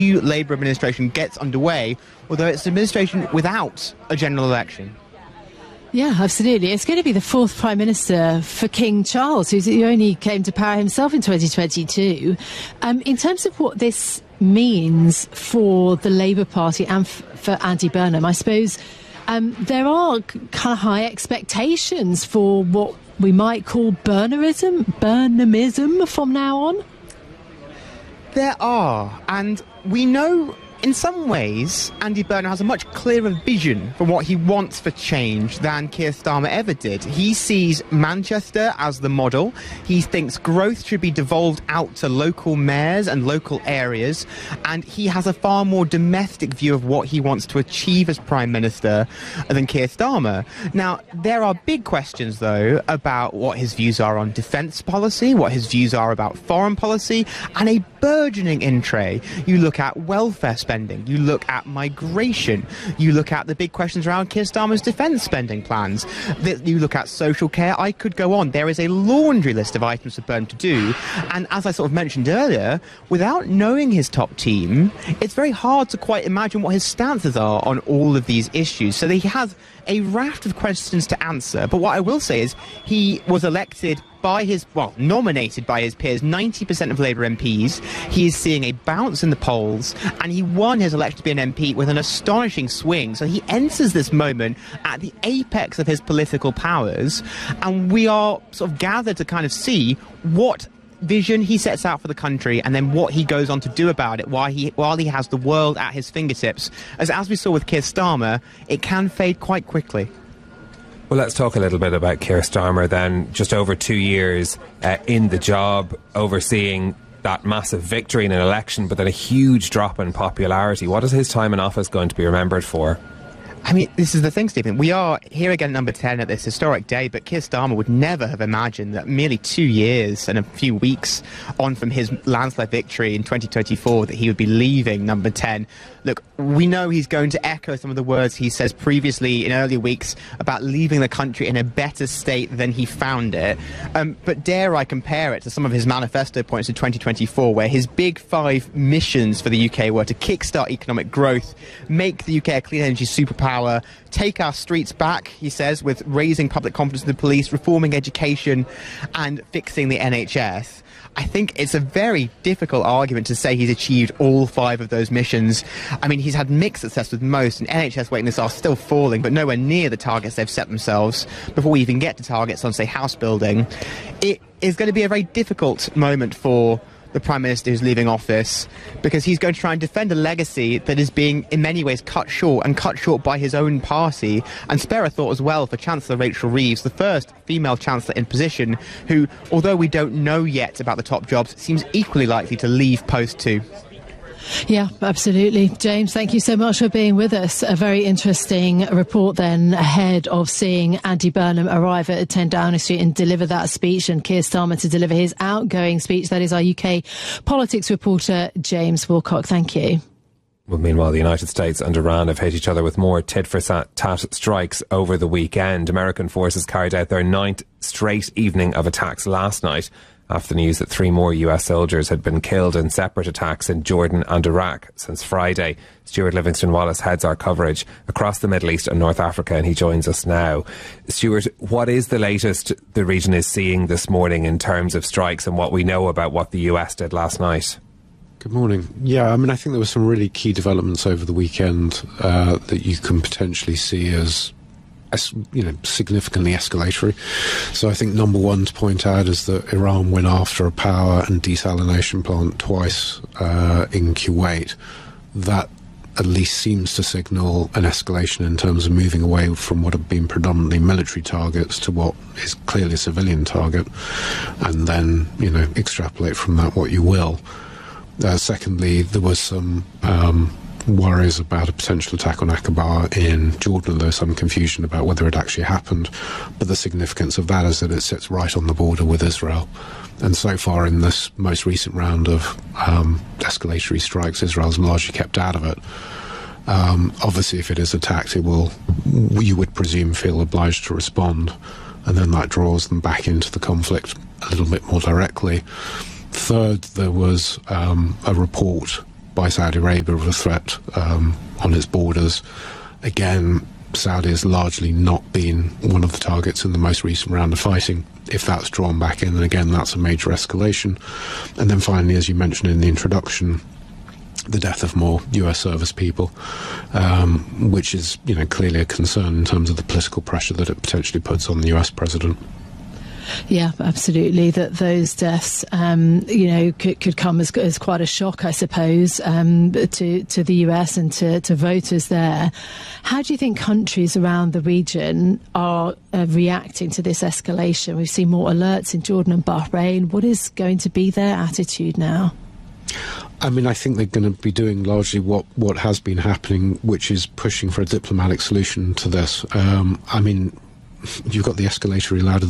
new Labour administration gets underway, although it's an administration without a general election. Yeah, absolutely. It's going to be the fourth Prime Minister for King Charles, who only came to power himself in 2022. In terms of what this means for the Labour Party and for Andy Burnham, I suppose there are kind of high expectations for what we might call Burnhamism from now on. There are, and we know in some ways Andy Burnham has a much clearer vision for what he wants for change than Keir Starmer ever did. He sees Manchester as the model. He thinks growth should be devolved out to local mayors and local areas, and he has a far more domestic view of what he wants to achieve as Prime Minister than Keir Starmer. Now, there are big questions, though, about what his views are on defence policy, what his views are about foreign policy, and a burgeoning in tray. You look at welfare spending, you look at migration, you look at the big questions around Keir Starmer's defence spending plans, you look at social care. I could go on. There is a laundry list of items for Burnham to do, and as I sort of mentioned earlier, without knowing his top team, it's very hard to quite imagine what his stances are on all of these issues. So he has a raft of questions to answer, but what I will say is he was elected by his, nominated by his peers, 90% of Labour MPs. He is seeing a bounce in the polls, and he won his election to be an MP with an astonishing swing. So he enters this moment at the apex of his political powers, and we are sort of gathered to kind of see what vision he sets out for the country and then what he goes on to do about it while he has the world at his fingertips. As we saw with Keir Starmer, it can fade quite quickly. Well, let's talk a little bit about Keir Starmer then. Just over 2 years in the job, overseeing that massive victory in an election, but then a huge drop in popularity. What is his time in office going to be remembered for? I mean, this is the thing, Stephen. We are here again, number 10 at this historic day, but Keir Starmer would never have imagined that merely 2 years and a few weeks on from his landslide victory in 2024 that he would be leaving number 10. Look, we know he's going to echo some of the words he says previously in earlier weeks about leaving the country in a better state than he found it. But dare I compare it to some of his manifesto points in 2024, where his big 5 missions for the UK were to kickstart economic growth, make the UK a clean energy superpower, take our streets back, he says, with raising public confidence in the police, reforming education and fixing the NHS. I think it's a very difficult argument to say he's achieved all 5 of those missions. I mean, he's had mixed success with most, and NHS waiting lists are still falling, but nowhere near the targets they've set themselves before we even get to targets on, say, house building. It is going to be a very difficult moment for the Prime Minister who's leaving office, because he's going to try and defend a legacy that is being in many ways cut short by his own party. And spare a thought as well for Chancellor Rachel Reeves, the first female Chancellor in position, who, although we don't know yet about the top jobs, seems equally likely to leave post too. Yeah, absolutely. James, thank you so much for being with us. A very interesting report then ahead of seeing Andy Burnham arrive at 10 Downing Street and deliver that speech, and Keir Starmer to deliver his outgoing speech. That is our UK politics reporter, James Wilcock. Thank you. Well, meanwhile, the United States and Iran have hit each other with more tit-for-tat strikes over the weekend. American forces carried out their 9th straight evening of attacks last night, after the news that 3 more US soldiers had been killed in separate attacks in Jordan and Iraq since Friday. Stuart Livingston-Wallace heads our coverage across the Middle East and North Africa, and he joins us now. Stuart, what is the latest the region is seeing this morning in terms of strikes and what we know about what the US did last night? Good morning. Yeah, I mean, I think there were some really key developments over the weekend that you can potentially see as significantly escalatory. So I think number one to point out is that Iran went after a power and desalination plant twice in Kuwait. That at least seems to signal an escalation in terms of moving away from what have been predominantly military targets to what is clearly a civilian target, and then, extrapolate from that what you will. Secondly, there was some worries about a potential attack on Aqaba in Jordan. There was some confusion about whether it actually happened, but the significance of that is that it sits right on the border with Israel. And so far in this most recent round of escalatory strikes, Israel's largely kept out of it. Obviously, if it is attacked, you would presume, feel obliged to respond, and then that draws them back into the conflict a little bit more directly. Third, there was a report by Saudi Arabia of a threat on its borders. Again, Saudi has largely not been one of the targets in the most recent round of fighting. If that's drawn back in, then again, that's a major escalation. And then finally, as you mentioned in the introduction, the death of more US service people, which is, clearly a concern in terms of the political pressure that it potentially puts on the US president. Yeah, absolutely. That those deaths, could come as quite a shock, I suppose, to the US and to voters there. How do you think countries around the region are reacting to this escalation? We've seen more alerts in Jordan and Bahrain. What is going to be their attitude now? I mean, I think they're going to be doing largely what has been happening, which is pushing for a diplomatic solution to this. You've got the escalatory ladder